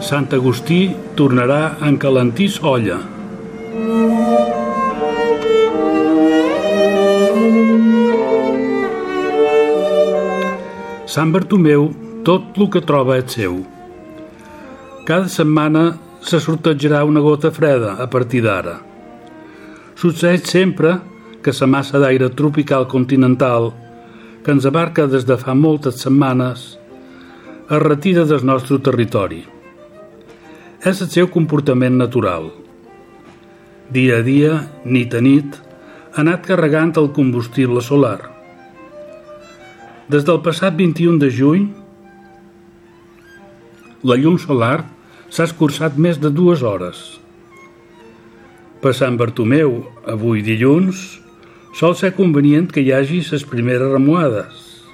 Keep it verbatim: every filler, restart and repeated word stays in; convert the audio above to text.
Sant Agustí tornarà a encalentir olla. Sant Bartomeu, tot el que troba és seu. Cada setmana se sortejarà una gota freda a partir d'ara. Succeeix sempre que la massa d'aire tropical continental, que ens abarca des de fa moltes setmanes, es retira del nostre territori. És el seu comportament natural. Dia a dia, nit a nit, ha anat carregant el combustible solar. Des del passat vint-i-un de juny, la llum solar s'ha escurçat més de dues hores. Per Sant Bartomeu, avui dilluns, sol ser convenient que hi hagi les primeres remuades.